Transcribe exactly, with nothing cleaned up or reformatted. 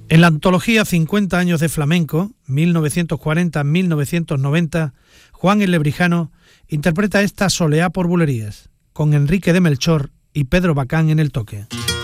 En la antología cincuenta años de flamenco, mil novecientos cuarenta a mil novecientos noventa, Juan el Lebrijano interpreta esta Soleá por bulerías, con Enrique de Melchor y Pedro Bacán en el toque.